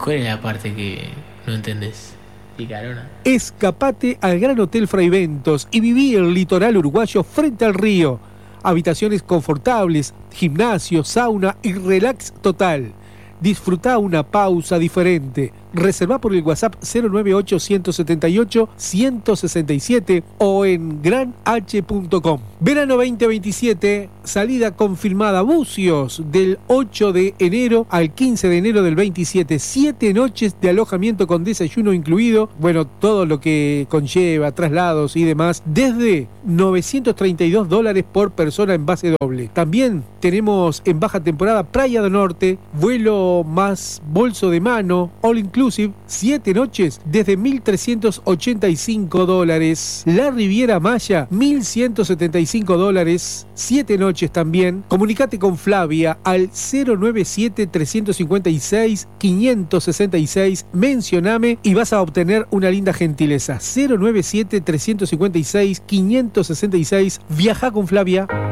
¿Cuál es la parte que no entendés? Picarona. Escapate al Gran Hotel Fraiventos y viví el litoral uruguayo frente al río. Habitaciones confortables, gimnasio, sauna y relax total. Disfrutá una pausa diferente. Reservá por el WhatsApp 098-178-167 o en granh.com. Verano 2027, salida confirmada Bucios del 8 de enero al 15 de enero del 27. 7 noches de alojamiento con desayuno incluido. Bueno, todo lo que conlleva, traslados y demás, desde $932 por persona en base doble. También tenemos en baja temporada Playa del Norte, vuelo más bolso de mano, all inclusive, 7 noches desde $1.385. La Riviera Maya, $1.175, 7 noches también. Comunicate con Flavia al 097-356-566. Mencioname y vas a obtener una linda gentileza. 097-356-566. Viaja con Flavia.